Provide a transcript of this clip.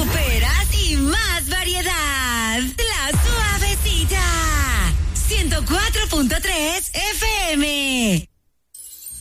superas y más variedad. La Suavecita. 104.3 FM.